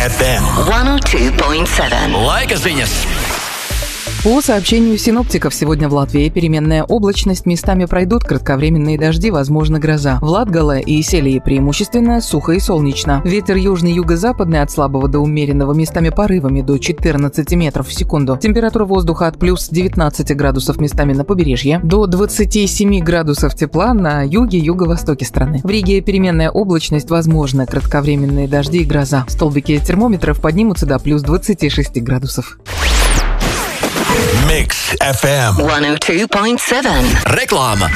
FM 102.7. Laikas ziņas. По сообщению синоптиков, сегодня в Латвии переменная облачность, местами пройдут кратковременные дожди, возможно гроза. В Латгале и Селии преимущественно сухо и солнечно. Ветер южный юго-западный от слабого до умеренного, местами порывами до 14 метров в секунду. Температура воздуха от плюс 19 градусов местами на побережье до 27 градусов тепла на юге и юго-востоке страны. В Риге переменная облачность, возможно кратковременные дожди и гроза. Столбики термометров поднимутся до плюс 26 градусов. Mix FM 102.7. Реклама.